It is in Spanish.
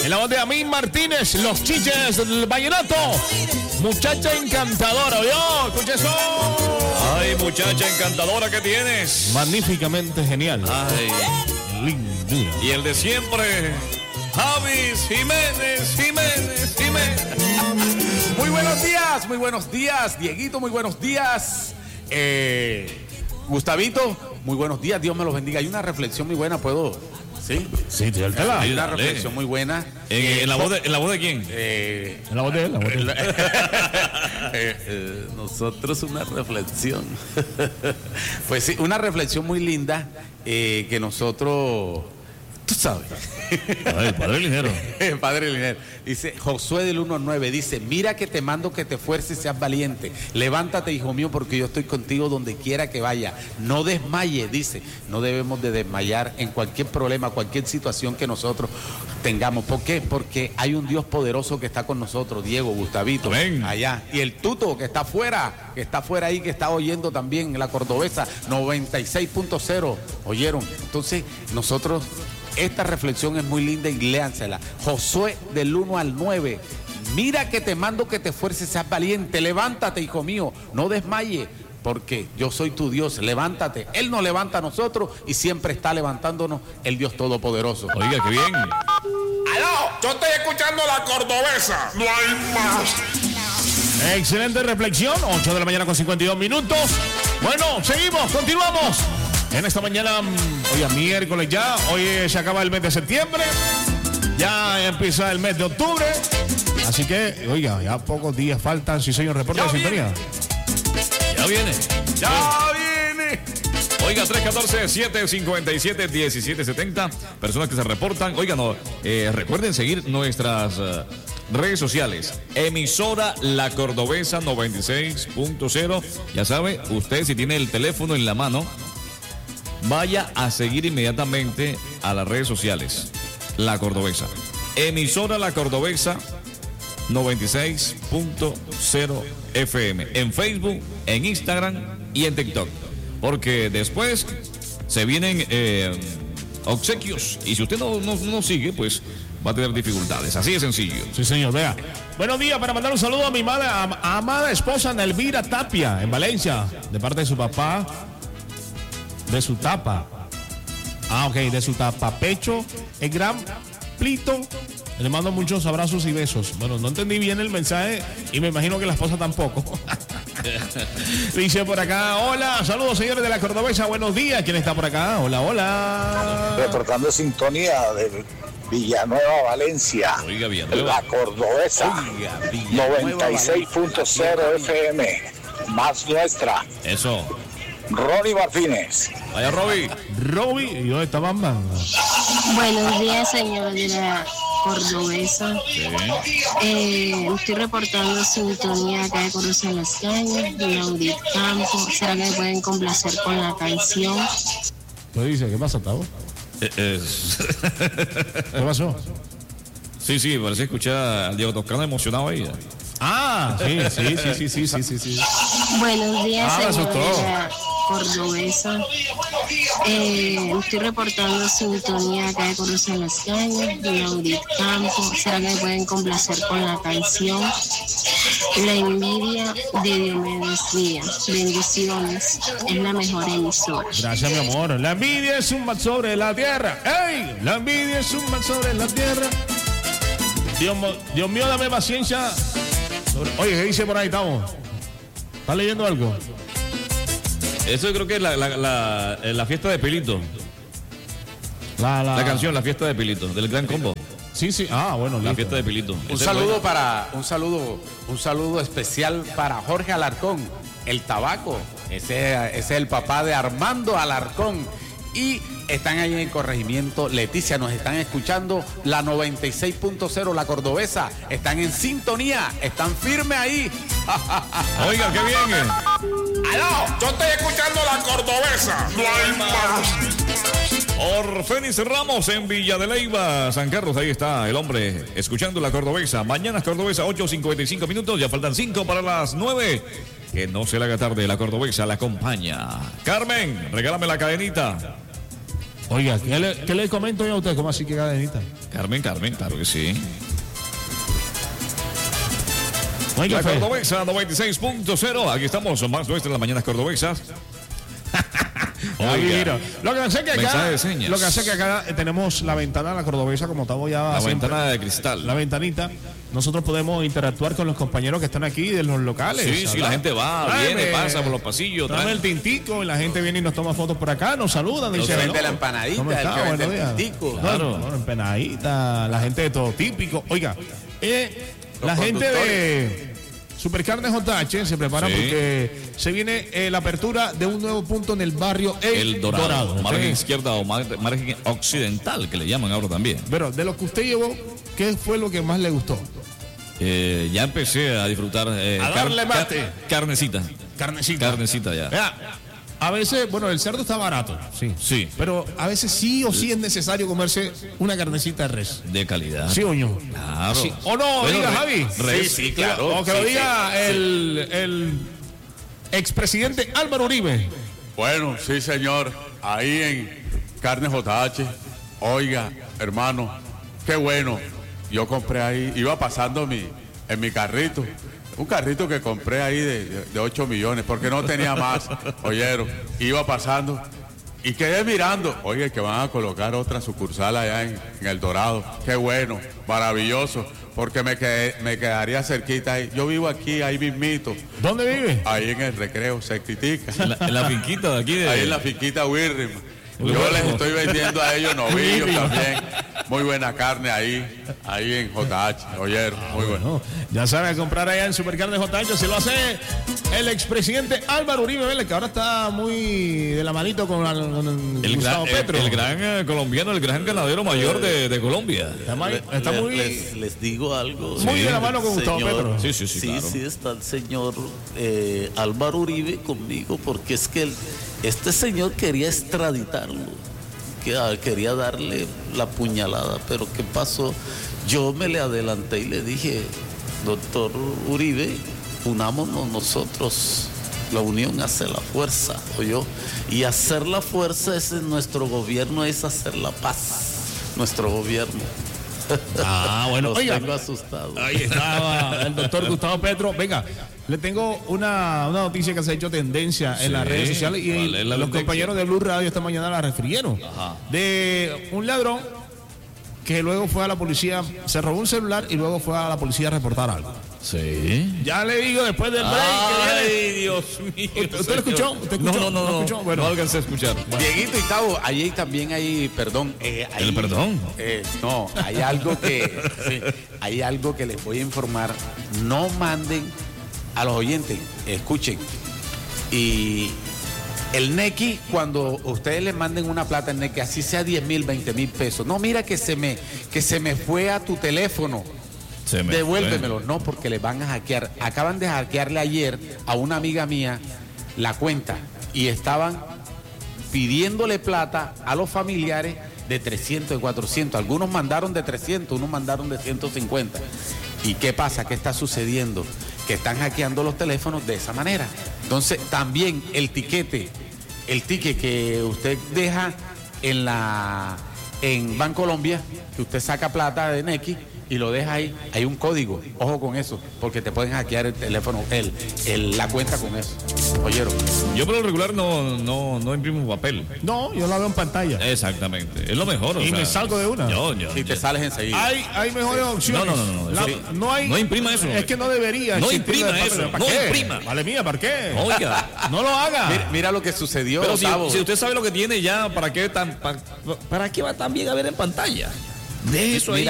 En la voz de Amín Martínez, los chiches del vallenato. Muchacha encantadora, ¿oyó? Escucha eso. Ay, muchacha encantadora que tienes. Magníficamente genial. Ay, lindura. Y el de siempre, Javis Jiménez. Muy buenos días, Dieguito, muy buenos días. Gustavito, muy buenos días, Dios me los bendiga. Hay una reflexión muy buena, ¿puedo? ¿Sí? Sí, suéltala. Hay una reflexión muy buena. ¿En la voz de quién? En la voz de él, Nosotros una reflexión. Pues sí, una reflexión muy linda que nosotros... Tú sabes. Ay, Padre Linero. Padre Linero. Dice, Josué del 1:9, dice, mira que te mando que te esfuerces y seas valiente. Levántate, hijo mío, porque yo estoy contigo donde quiera que vaya. No desmayes, dice. No debemos de desmayar en cualquier problema, cualquier situación que nosotros tengamos. ¿Por qué? Porque hay un Dios poderoso que está con nosotros, Diego, Gustavito, amén, allá. Y el Tuto que está afuera ahí, que está oyendo también la Cordobesa 96.0. ¿Oyeron? Entonces, nosotros... Esta reflexión es muy linda y léansela. Josué del 1-9. Mira que te mando que te esfuerces, seas valiente. Levántate, hijo mío, no desmayes, porque yo soy tu Dios. Levántate. Él nos levanta a nosotros y siempre está levantándonos el Dios Todopoderoso. Oiga, qué bien. ¡Aló! Yo estoy escuchando la Cordobesa. No hay más. Excelente reflexión. 8 de la mañana con 52 minutos. Bueno, seguimos, continuamos. En esta mañana, hoy es miércoles ya, hoy se acaba el mes de septiembre, ya empieza el mes de octubre, así que, oiga, ya pocos días faltan, sí señor, reporte de sintonía. Ya viene. Oiga, 314-757-1770, personas que se reportan. Oiga, recuerden seguir nuestras redes sociales. Emisora La Cordobesa 96.0. Ya sabe, usted si tiene el teléfono en la mano, vaya a seguir inmediatamente a las redes sociales. La Cordobesa. Emisora La Cordobesa 96.0 FM. En Facebook, en Instagram y en TikTok. Porque después se vienen obsequios. Y si usted no sigue, pues va a tener dificultades. Así de sencillo. Sí, señor, vea. Buenos días, para mandar un saludo a mi amada esposa Nelvira Tapia, en Valencia, de parte de su papá. De su tapa. De su tapa pecho, el gran Plito. Le mando muchos abrazos y besos. Bueno, no entendí bien el mensaje y me imagino que la esposa tampoco. Dice por acá, hola, saludos señores de la Cordobesa, buenos días. ¿Quién está por acá? Hola. Reportando sintonía de Villanueva, Valencia. Oiga, Villanueva. La Cordobesa. 96.0 FM. Más nuestra. Eso. Ronnie Martínez. Vaya, Roby. ¿Y dónde está Bamba? Buenos días, señor de la Cordobesa. Sí. Estoy reportando sintonía acá de Coruza en las Cañas, de Audit Campo. ¿Será que me pueden complacer con la canción? ¿Qué dice? ¿Qué pasa, Tavo? ¿Qué pasó? Sí, parece escuchar al Diego Toscano emocionado ahí. Sí. Buenos días, señor asustó. de la Cordobesa. Estoy reportando sintonía acá de Coruza en las Cañas, de Audit Campo. ¿Será que me pueden complacer con la canción La Envidia de Diomedes Díaz? Bendiciones, es la mejor emisora. Gracias, mi amor. La envidia es un mal sobre la tierra. ¡Ey! La envidia es un mal sobre la tierra. Dios mío, dame paciencia. Oye, ¿qué dice por ahí, Tavo? ¿Estás leyendo algo? Eso creo que es la fiesta de Pilito. La canción, la fiesta de Pilito, del Gran Combo. Sí. Bueno, la fiesta de Pilito. Un saludo especial para Jorge Alarcón, el tabaco. Ese es el papá de Armando Alarcón. Y están ahí en Corregimiento Leticia, nos están escuchando, la 96.0, la Cordobesa, están en sintonía, están firmes ahí. Oiga, qué bien. ¡Aló! Yo estoy escuchando la Cordobesa. No hay más. Orfenis Ramos en Villa de Leyva, San Carlos, ahí está el hombre escuchando la Cordobesa. Mañana es Cordobesa, 8:55 minutos, ya faltan 5 para las 9. Que no se le haga tarde, la Cordobesa la acompaña. Carmen, regálame la cadenita. Oiga, ¿qué le comento yo a usted? ¿Cómo así que cadenita? Carmen, claro que sí. Oiga, La Cordobesa 96.0. Aquí estamos, más nuestra en las mañanas cordobesas. Oiga, mira, lo que hace que acá tenemos la ventana de la Cordobesa, como estamos ya La siempre, ventana de cristal. la ventanita. Nosotros podemos interactuar con los compañeros que están aquí de los locales. Sí, la gente va, viene, pasa por los pasillos. Trae el tintico y la gente viene y nos toma fotos por acá, nos saludan. El Dice, que vende "No, la empanadita, ¿cómo el está? que vende Buenos el días". tintico. Claro. No, empanadita, la gente de todo típico. Oiga, la gente de Supercarnes JH se prepara Sí. porque se viene la apertura de un nuevo punto en el barrio El Dorado. Margen izquierda o margen occidental, que le llaman ahora también. Pero de lo que usted llevó, ¿qué fue lo que más le gustó? Ya empecé a disfrutar. A darle mate. Carnecita. Carnecita ya. Vea, a veces, bueno, el cerdo está barato, sí. Sí. Pero a veces sí o sí es necesario comerse una carnecita de res. De calidad. ¿Sí o no? Claro. Sí. ¿O no? Bueno, Diga, Javi. Sí, claro. O que lo Sí, diga el expresidente Álvaro Uribe. Bueno, sí, señor. Ahí en Carne JH. Oiga, hermano, qué bueno. Yo compré ahí, iba pasando en mi carrito. Un carrito que compré ahí de 8 millones, porque no tenía más. Oyeron, iba pasando y quedé mirando. Oye, que van a colocar otra sucursal allá en El Dorado. Qué bueno, maravilloso, porque me quedaría cerquita ahí. Yo vivo aquí, ahí mismito. ¿Dónde vive? Ahí en el recreo, se critica. En la finquita de aquí. Ahí en la finquita Wirrim. Yo les estoy vendiendo a ellos novillos también. Muy buena carne ahí en JH. Oyeron, muy bueno. No, ya sabe, a comprar allá en Supercarnes JH. Se lo hace el expresidente Álvaro Uribe Vélez, que ahora está muy de la manito con Gustavo Petro. El gran colombiano, el gran ganadero mayor de Colombia. Está muy, les digo algo. muy de la mano con Gustavo Señor, Petro. Sí, claro. Sí, está el señor Álvaro Uribe conmigo, porque es que este señor quería extraditarlo, quería darle la puñalada, pero ¿qué pasó? Yo me le adelanté y le dije, doctor Uribe, unámonos nosotros, la unión hace la fuerza, ¿oyó? Y hacer la fuerza es en nuestro gobierno, es hacer la paz, nuestro gobierno. Bueno, Los oiga, tengo asustados. ahí estaba el doctor Gustavo Petro. Venga, le tengo una noticia que se ha hecho tendencia en las redes sociales y ¿cuál es la los noticia? compañeros de Blue Radio esta mañana la refirieron. De un ladrón que luego fue a la policía, se robó un celular y luego fue a la policía a reportar algo. Sí. Ya le digo después del break que viene. Dios mío. ¿Usted lo escuchó? ¿Usted escuchó? No. escuchó? Bueno. No alcancé a escuchar. Dieguito y Tavo, ahí también hay, perdón. ¿El perdón? No, hay algo que hay algo que les voy a informar. No manden a los oyentes, escuchen. Y el Nequi, cuando ustedes les manden una plata en Nequi, así sea 10,000, 20,000 pesos. No, mira que se me fue a tu teléfono. Devuélvemelo. No, porque le van a hackear. Acaban de hackearle ayer a una amiga mía la cuenta y estaban pidiéndole plata a los familiares de 300, de 400. Algunos mandaron de 300, unos mandaron de 150. ¿Y qué pasa? ¿Qué está sucediendo? Que están hackeando los teléfonos de esa manera. Entonces, también el ticket que usted deja en Bancolombia, que usted saca plata de Nequi y lo deja ahí, hay un código. Ojo con eso, porque te pueden hackear el teléfono, la cuenta con eso. ¿Oyeron? Yo por lo regular no imprimo papel. No, yo la veo en pantalla. Exactamente. Es lo mejor. Y me salgo de una. Y te sales enseguida. Hay mejores opciones. No. No imprima eso. Es que no debería. No existir imprima de papel. eso. ¿Para No qué? imprima. Vale mía, ¿para qué? Oiga. No lo haga. Mira lo que sucedió. Pero Tavo. si usted sabe lo que tiene ya, ¿para qué va tan bien a ver en pantalla? De eso ahí.